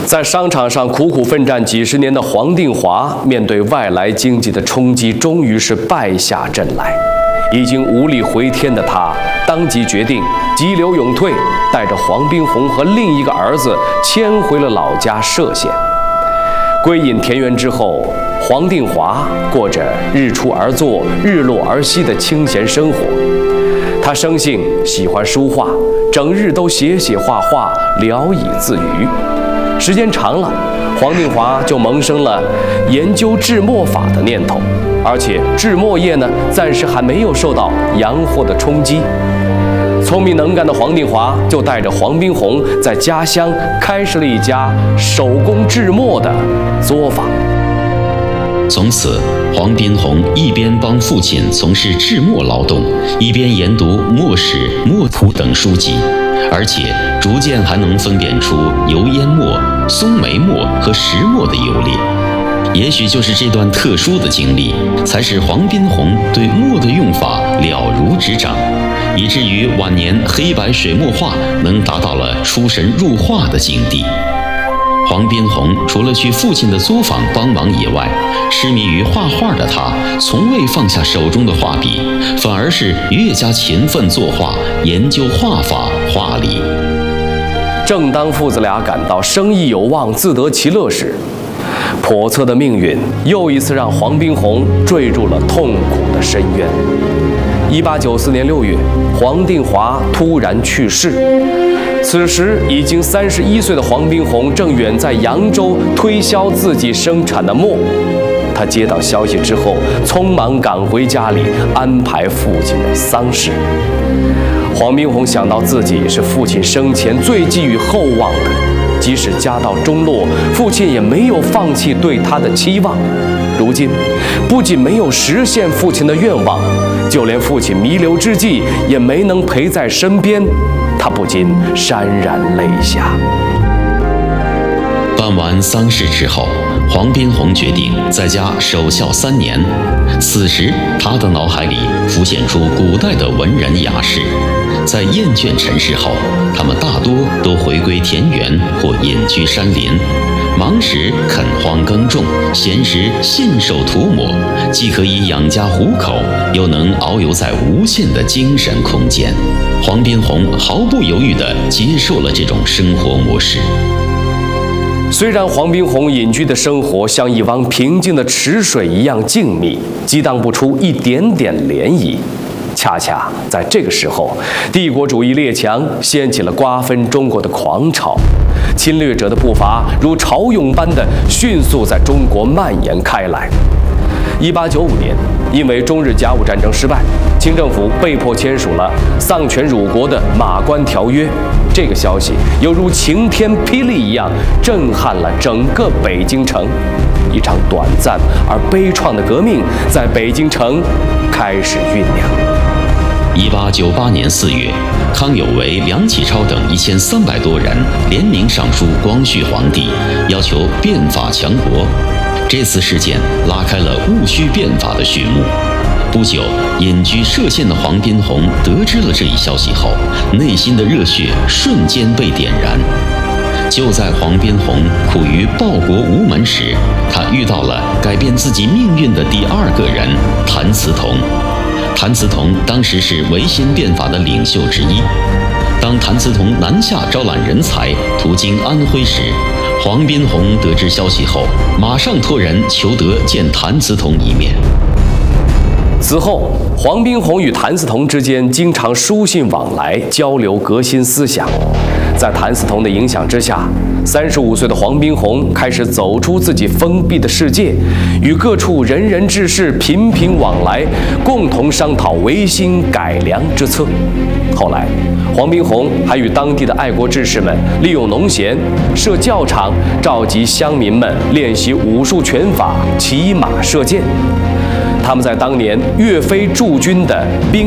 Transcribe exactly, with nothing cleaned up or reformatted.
在商场上苦苦奋战几十年的黄定华，面对外来经济的冲击，终于是败下阵来。已经无力回天的他，当即决定急流勇退，带着黄宾虹和另一个儿子迁回了老家歙县。归隐田园之后，黄定华过着日出而作、日落而息的清闲生活。他生性喜欢书画，整日都写写画画，聊以自娱。时间长了，黄定华就萌生了研究制墨法的念头，而且制墨业呢，暂时还没有受到洋货的冲击。聪明能干的黄定华就带着黄宾虹在家乡开设了一家手工制墨的作坊。 从此，黄宾虹一边帮父亲从事制墨劳动，一边研读墨史、墨图等书籍，而且逐渐还能分辨出油烟墨、松梅墨和石墨的优劣。也许就是这段特殊的经历，才使黄宾虹对墨的用法了如指掌，以至于晚年黑白水墨画能达到了出神入化的境地。黄宾虹除了去父亲的作坊帮忙以外，痴迷于画画的他，从未放下手中的画笔，反而是越加勤奋作画，研究画法、画理。 正当父子俩感到生意有望、自得其乐时，叵测的命运又一次让黄宾虹坠入了痛苦的深渊。一八九四年六月，黄定华突然去世。此时已经三十一岁的黄宾虹正远在扬州推销自己生产的墨。他接到消息之后，匆忙赶回家里安排父亲的丧事。黄宾虹想到自己是父亲生前最寄予厚望的，即使家道中落，父亲也没有放弃对他的期望。如今，不仅没有实现父亲的愿望，就连父亲弥留之际也没能陪在身边，他不禁潸然泪下。 办完丧事之后，黄宾虹决定在家守孝三年。此时，他的脑海里浮现出古代的文人雅士，在厌倦尘世后，他们大多都回归田园或隐居山林，忙时垦荒耕种，闲时信手涂抹，既可以养家糊口，又能遨游在无限的精神空间。黄宾虹毫不犹豫地接受了这种生活模式。 虽然黄宾虹隐居的生活像一汪平静的池水一样静谧，激荡不出一点点涟漪，恰恰在这个时候，帝国主义列强掀起了瓜分中国的狂潮，侵略者的步伐如潮涌般的迅速在中国蔓延开来。一八九五年，因为中日甲午战争失败，清政府被迫签署了丧权辱国的马关条约。这个消息犹如晴天霹雳一样，震撼了整个北京城。一场短暂而悲怆的革命在北京城开始酝酿。 一八九八年四月，康有为、梁启超等一千三百多人联名上书光绪皇帝，要求变法强国。这次事件拉开了戊戌变法的序幕。不久，隐居歙县的黄宾虹得知了这一消息后，内心的热血瞬间被点燃。就在黄宾虹苦于报国无门时，他遇到了改变自己命运的第二个人——谭嗣同。谭嗣同当时是维新变法的领袖之一。当谭嗣同南下招揽人才，途经安徽时，黄宾虹得知消息后，马上托人求得见谭嗣同一面。 此后，黄宾虹与谭嗣同之间经常书信往来，交流革新思想。在谭嗣同的影响之下，三十五岁的黄宾虹开始走出自己封闭的世界，与各处仁人志士频频往来，共同商讨维新改良之策。后来，黄宾虹还与当地的爱国志士们利用农闲设教场，召集乡民们练习武术拳法、骑马射箭。他们在当年岳飞驻军的兵